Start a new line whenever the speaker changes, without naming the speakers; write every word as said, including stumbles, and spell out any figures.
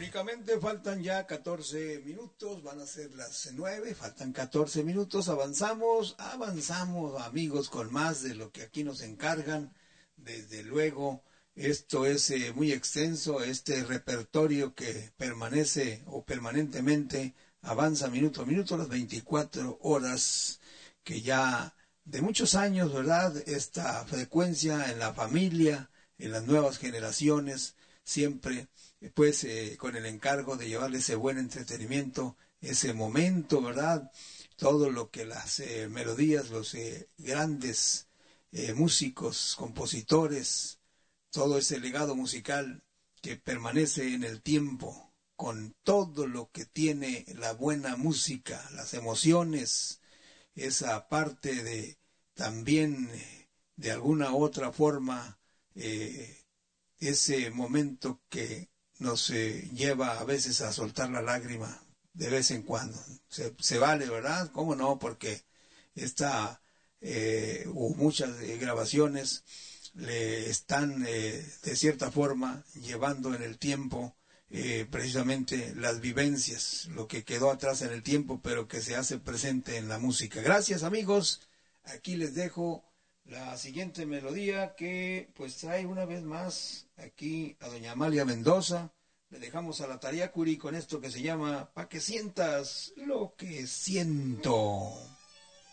Únicamente faltan ya catorce minutos, van a ser las nueve, faltan catorce minutos, avanzamos, avanzamos amigos con más de lo que aquí nos encargan, desde luego. Esto es eh, muy extenso, este repertorio que permanece o permanentemente avanza minuto a minuto, las veinticuatro horas, que ya de muchos años, ¿verdad? Esta frecuencia en la familia, en las nuevas generaciones, siempre pues eh, con el encargo de llevarle ese buen entretenimiento, ese momento, ¿verdad? Todo lo que las eh, melodías, los eh, grandes eh, músicos, compositores, todo ese legado musical que permanece en el tiempo, con todo lo que tiene la buena música, las emociones, esa parte de también eh, de alguna otra forma eh, ese momento que nos eh, lleva a veces a soltar la lágrima de vez en cuando. Se, se vale, ¿verdad? ¿Cómo no? Porque esta eh, u muchas eh, grabaciones le están eh, de cierta forma llevando en el tiempo eh, precisamente las vivencias, lo que quedó atrás en el tiempo, pero que se hace presente en la música. Gracias, amigos. Aquí les dejo la siguiente melodía que pues trae una vez más aquí a doña Amalia Mendoza. Le dejamos a la tarea Curi con esto que se llama Pa' que sientas lo que siento.